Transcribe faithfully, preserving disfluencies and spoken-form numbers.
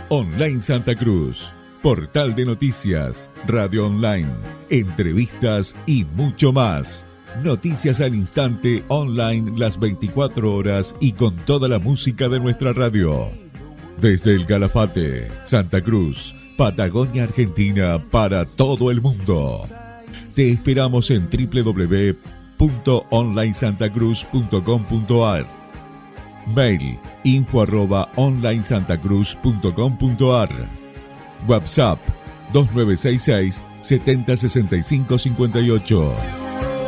Online Santa Cruz, portal de noticias, radio online, entrevistas y mucho más. Noticias al instante, online las veinticuatro horas y con toda la música de nuestra radio. Desde el Calafate, Santa Cruz, Patagonia, Argentina, para todo el mundo. Te esperamos en doble u doble u doble u punto online santa cruz punto com punto a r. Mail info arroba online santa cruz punto com punto a r. WhatsApp dos nueve seis seis, setenta, sesenta y cinco, cincuenta y ocho.